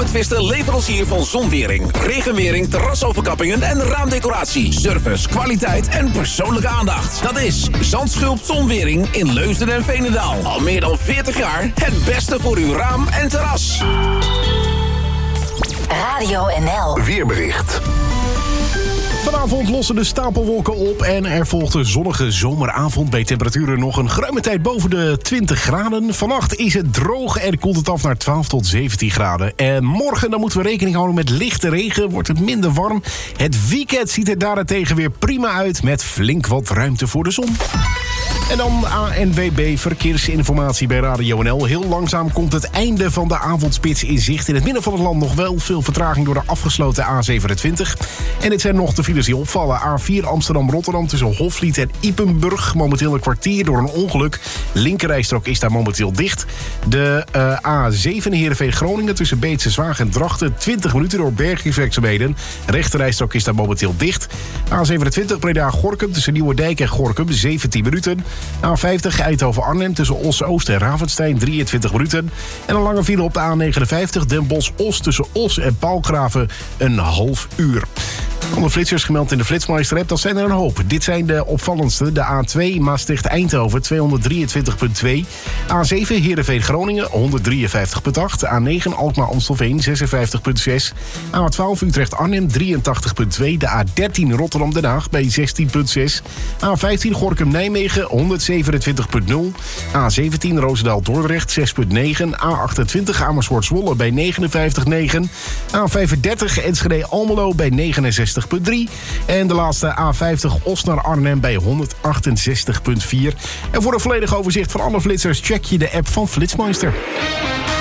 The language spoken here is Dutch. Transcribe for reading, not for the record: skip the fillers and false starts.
onbetwiste leverancier van zonwering, regenwering, terrasoverkappingen en raamdecoratie. Service, kwaliteit en persoonlijke aandacht. Dat is Zandschulp Zonwering in Leusden en Veenendaal. Al meer dan 40 jaar het beste voor uw raam en terras. Radio NL. Weerbericht. Vanavond lossen de stapelwolken op en er volgt een zonnige zomeravond bij temperaturen nog een geruime tijd boven de 20 graden. Vannacht is het droog en koelt het af naar 12 tot 17 graden. En morgen dan moeten we rekening houden met lichte regen, wordt het minder warm. Het weekend ziet er daarentegen weer prima uit met flink wat ruimte voor de zon. En dan ANWB Verkeersinformatie bij Radio NL. Heel langzaam komt het einde van de avondspits in zicht. In het midden van het land nog wel veel vertraging door de afgesloten A27. En dit zijn nog de files die opvallen. A4 Amsterdam-Rotterdam tussen Hofvliet en Ypenburg. Momenteel een kwartier door een ongeluk. Linkerrijstrook is daar momenteel dicht. De A7 Heerenveen-Groningen tussen Beetse Zwaag en Drachten. 20 minuten door bergingswerkzaamheden. Rechterrijstrook is daar momenteel dicht. A27 Breda-Gorinchem tussen Nieuwerdijk en Gorinchem. 17 minuten. A50 Eindhoven-Arnhem tussen Os-Oost en Ravenstein 23 minuten. En een lange file op de A59 Den Bosch-Os tussen Os en Paalgraven een half uur. Alle flitsers gemeld in de Flitsmeister-app, dat zijn er een hoop. Dit zijn de opvallendste. De A2 Maastricht-Eindhoven 223,2. A7 Heerenveen-Groningen 153,8. A9 Alkmaar-Amstelveen 56,6. A12 Utrecht-Arnhem 83,2. De A13 Rotterdam-Den Haag bij 16,6. A15 Gorinchem-Nijmegen 127,0. A17 Roosendaal-Dordrecht 6,9. A28 Amersfoort-Zwolle bij 59,9. A35 Enschede-Almelo bij 69,3. En de laatste A50 Os naar Arnhem bij 168,4. En voor een volledig overzicht van alle flitsers check je de app van Flitsmeister.